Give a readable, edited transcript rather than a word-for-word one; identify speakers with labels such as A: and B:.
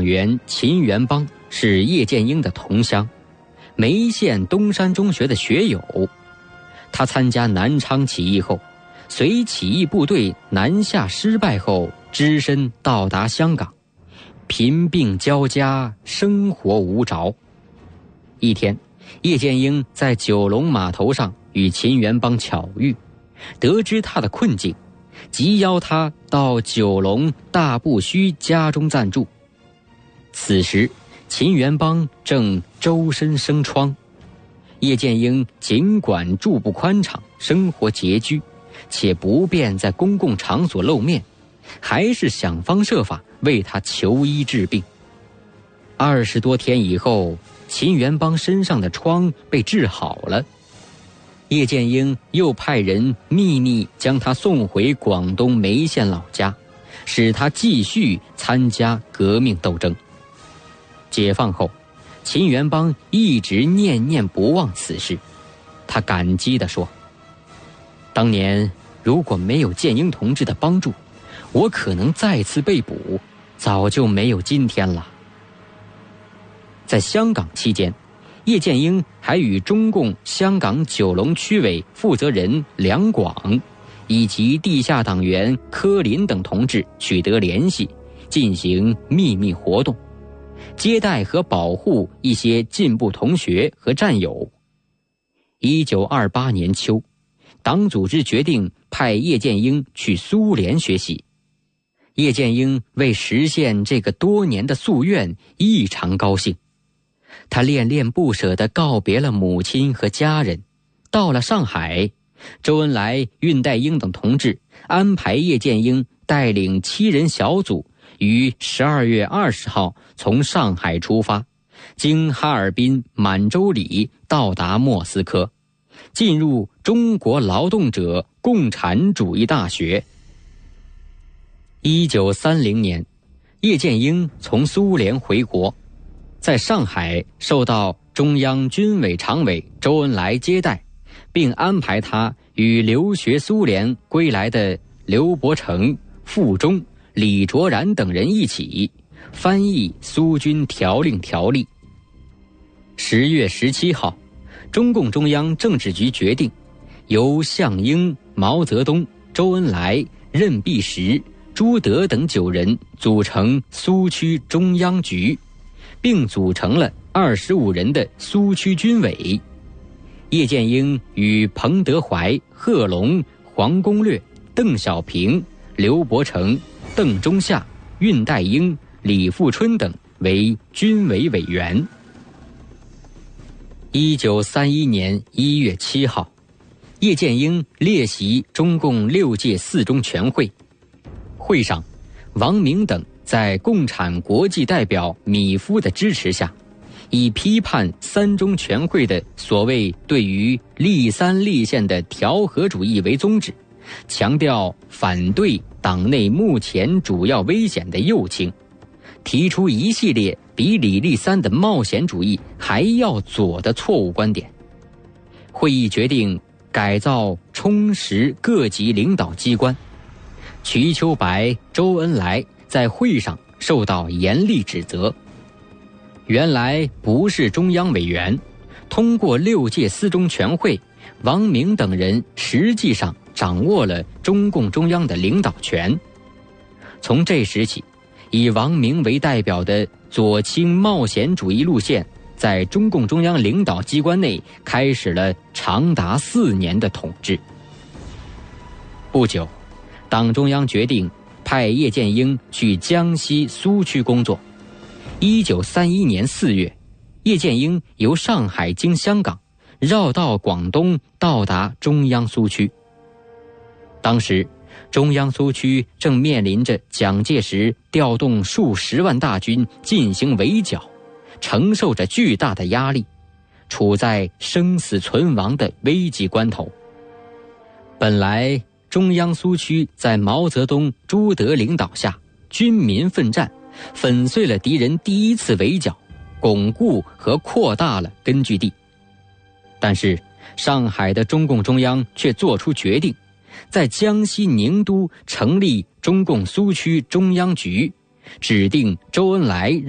A: 党员秦元邦是叶剑英的同乡，眉县东山中学的学友。他参加南昌起义后，随起义部队南下失败后，只身到达香港，贫病交加，生活无着。一天，叶剑英在九龙码头上与秦元邦巧遇，得知他的困境，即邀他到九龙大布须家中暂住。此时秦元邦正周身生疮，叶剑英尽管住不宽敞，生活拮据，且不便在公共场所露面，还是想方设法为他求医治病。20多天以后，秦元邦身上的疮被治好了。叶剑英又派人秘密将他送回广东梅县老家，使他继续参加革命斗争。解放后，秦元邦一直念念不忘此事。他感激地说：“当年如果没有剑英同志的帮助，我可能再次被捕，早就没有今天了。”在香港期间，叶剑英还与中共香港九龙区委负责人梁广以及地下党员柯林等同志取得联系，进行秘密活动，接待和保护一些进步同学和战友。1928年秋，党组织决定派叶剑英去苏联学习。叶剑英为实现这个多年的夙愿异常高兴，他恋恋不舍地告别了母亲和家人。到了上海，周恩来、恽代英等同志安排叶剑英带领7人小组于12月20号从上海出发，经哈尔滨、满洲里到达莫斯科，进入中国劳动者共产主义大学。1930年，叶剑英从苏联回国，在上海受到中央军委常委周恩来接待，并安排他与留学苏联归来的刘伯承、傅忠、李卓然等人一起翻译苏军条令条例。10月17号，中共中央政治局决定，由项英、毛泽东、周恩来、任弼时、朱德等9人组成苏区中央局，并组成了25人的苏区军委。叶剑英与彭德怀、贺龙、黄公略、邓小平、刘伯承、邓中夏、恽代英、李富春等为军委委员。1931年1月7号，叶剑英列席中共6届4中全会。会上，王明等在共产国际代表米夫的支持下，以批判3中全会的所谓对于立3立宪的调和主义为宗旨，强调反对党内目前主要危险的右倾，提出一系列比李立三的冒险主义还要左的错误观点。会议决定改造充实各级领导机关。瞿秋白、周恩来在会上受到严厉指责。原来不是中央委员，通过6届4中全会，王明等人实际上掌握了中共中央的领导权。从这时起，以王明为代表的左倾冒险主义路线在中共中央领导机关内开始了长达4年的统治。不久，党中央决定派叶剑英去江西苏区工作。1931年4月，叶剑英由上海经香港绕道广东，到达中央苏区。当时中央苏区正面临着蒋介石调动数十万大军进行围剿，承受着巨大的压力，处在生死存亡的危急关头。本来中央苏区在毛泽东、朱德领导下军民奋战，粉碎了敌人第一次围剿，巩固和扩大了根据地。但是上海的中共中央却作出决定，在江西宁都成立中共苏区中央局，指定周恩来